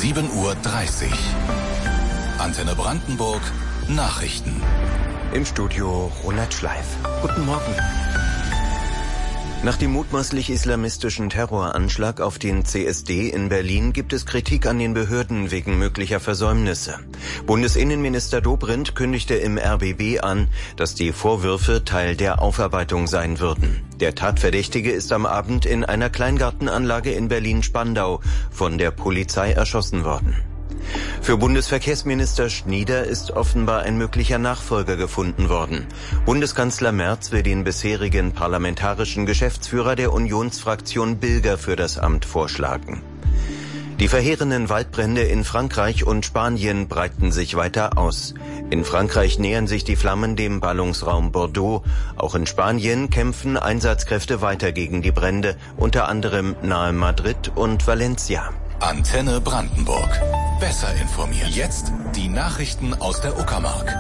7:30 Uhr. Antenne Brandenburg, Nachrichten. Im Studio Ronald Schleif. Guten Morgen. Nach dem mutmaßlich islamistischen Terroranschlag auf den CSD in Berlin gibt es Kritik an den Behörden wegen möglicher Versäumnisse. Bundesinnenminister Dobrindt kündigte im RBB an, dass die Vorwürfe Teil der Aufarbeitung sein würden. Der Tatverdächtige ist am Abend in einer Kleingartenanlage in Berlin-Spandau von der Polizei erschossen worden. Für Bundesverkehrsminister Schnieder ist offenbar ein möglicher Nachfolger gefunden worden. Bundeskanzler Merz will den bisherigen parlamentarischen Geschäftsführer der Unionsfraktion Bilger für das Amt vorschlagen. Die verheerenden Waldbrände in Frankreich und Spanien breiten sich weiter aus. In Frankreich nähern sich die Flammen dem Ballungsraum Bordeaux. Auch in Spanien kämpfen Einsatzkräfte weiter gegen die Brände, unter anderem nahe Madrid und Valencia. Antenne Brandenburg. Besser informiert. Jetzt die Nachrichten aus der Uckermark.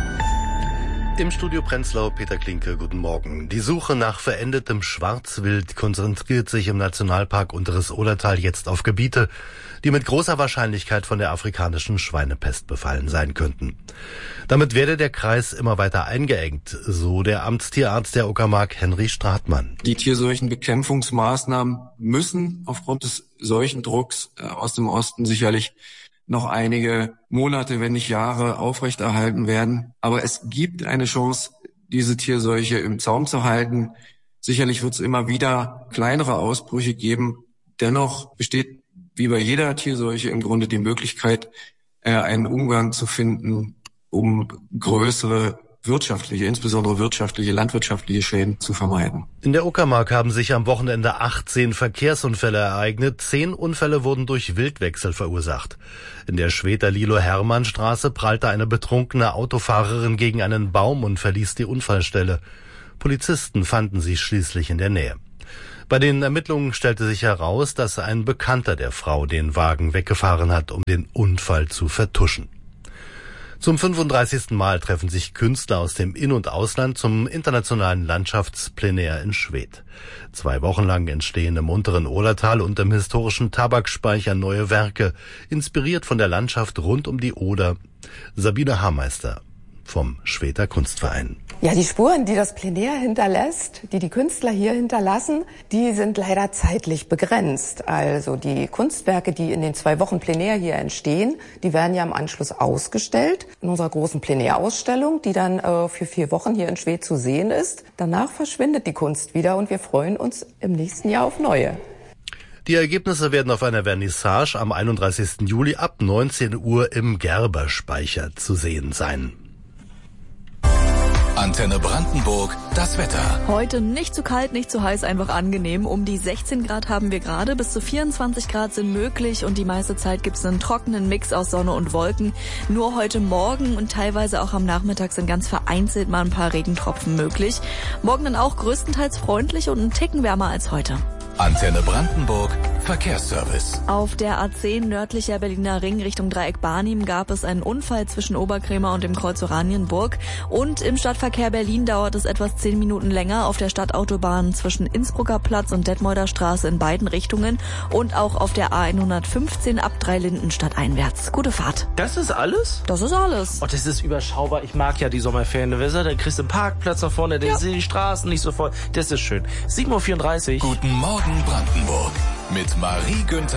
Im Studio Prenzlau Peter Klinke, guten Morgen. Die Suche nach verendetem Schwarzwild konzentriert sich im Nationalpark Unteres Odertal jetzt auf Gebiete, die mit großer Wahrscheinlichkeit von der afrikanischen Schweinepest befallen sein könnten. Damit werde der Kreis immer weiter eingeengt, so der Amtstierarzt der Uckermark Henry Stratmann. Die Tierseuchenbekämpfungsmaßnahmen müssen aufgrund des Seuchendrucks aus dem Osten sicherlich noch einige Monate, wenn nicht Jahre aufrechterhalten werden. Aber es gibt eine Chance, diese Tierseuche im Zaum zu halten. Sicherlich wird es immer wieder kleinere Ausbrüche geben. Dennoch besteht wie bei jeder Tierseuche im Grunde die Möglichkeit, einen Umgang zu finden, um größere insbesondere wirtschaftliche, landwirtschaftliche Schäden zu vermeiden. In der Uckermark haben sich am Wochenende 18 Verkehrsunfälle ereignet. 10 Unfälle wurden durch Wildwechsel verursacht. In der Schweder-Lilo-Hermann-Straße prallte eine betrunkene Autofahrerin gegen einen Baum und verließ die Unfallstelle. Polizisten fanden sie schließlich in der Nähe. Bei den Ermittlungen stellte sich heraus, dass ein Bekannter der Frau den Wagen weggefahren hat, um den Unfall zu vertuschen. Zum 35. Mal treffen sich Künstler aus dem In- und Ausland zum internationalen Landschaftsplenär in Schwedt. 2 Wochen lang entstehen im unteren Odertal und im historischen Tabakspeicher neue Werke, inspiriert von der Landschaft rund um die Oder. Sabine Hameister vom Schweder Kunstverein. Ja, die Spuren, die das Plenär hinterlässt, die Künstler hier hinterlassen, die sind leider zeitlich begrenzt. Also die Kunstwerke, die in den 2 Wochen Plenär hier entstehen, die werden ja im Anschluss ausgestellt in unserer großen Plenärausstellung, die dann für 4 Wochen hier in Schwedt zu sehen ist. Danach verschwindet die Kunst wieder und wir freuen uns im nächsten Jahr auf neue. Die Ergebnisse werden auf einer Vernissage am 31. Juli ab 19 Uhr im Gerberspeicher zu sehen sein. Antenne Brandenburg, das Wetter. Heute nicht zu kalt, nicht zu heiß, einfach angenehm. Um die 16 Grad haben wir gerade, bis zu 24 Grad sind möglich und die meiste Zeit gibt es einen trockenen Mix aus Sonne und Wolken. Nur heute Morgen und teilweise auch am Nachmittag sind ganz vereinzelt mal ein paar Regentropfen möglich. Morgen dann auch größtenteils freundlich und einen Ticken wärmer als heute. Antenne Brandenburg, Verkehrsservice. Auf der A10 nördlicher Berliner Ring Richtung Dreieck Barnim gab es einen Unfall zwischen Oberkrämer und dem Kreuz Oranienburg. Und im Stadtverkehr Berlin dauert es etwas 10 Minuten länger auf der Stadtautobahn zwischen Innsbrucker Platz und Detmolder Straße in beiden Richtungen. Und auch auf der A115 ab Dreilindenstadt einwärts. Gute Fahrt. Das ist alles? Das ist alles. Oh, das ist überschaubar. Ich mag ja die Sommerferien. Da kriegst du einen Parkplatz da vorne, da sind die Straßen nicht so voll. Das ist schön. 7:34 Uhr. Guten Morgen Brandenburg mit Marie Günther.